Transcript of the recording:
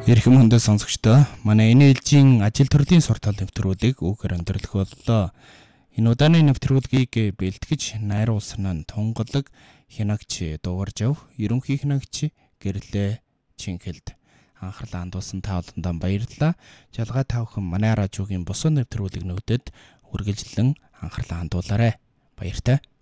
Эрхэм хүндэ сонсогчдоо манай энэ ээлжийн ажил төрлийн суртал нэвтрүүлэг үгээр өндөрлөх боллоо. Энэ удааны нэвтрүүлгийг бэлтгэж найруулсан нь Тунгалаг хянагч дуурж ав. Ерөнхий хянагч Гэрлээ Чинхэлд анхаарлаа хандуулсан та бүхэнд баярлалаа. Жалгаа тавхан манай радиогийн бусад нэвтрүүлэгнүүдэд үргэлжлэн анхаарлаа хандуулаарай. Баяртай.